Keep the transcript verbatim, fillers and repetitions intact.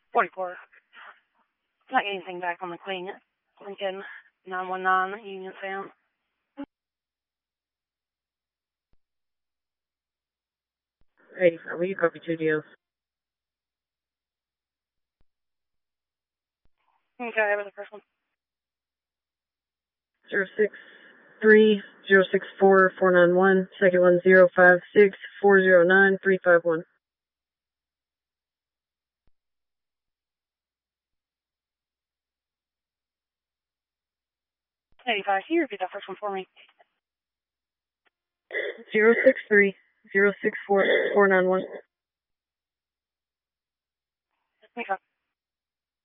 forty-four. Not getting anything back on the Queen. Lincoln nine one nine, Union Sam. eighty-five, will you copy two deals? Okay, I have the first one. zero six three zero six four four nine one. Second one zero five six four zero nine three five one. eighty-five, can you repeat that first one for me? zero six three zero six four four nine one. Okay.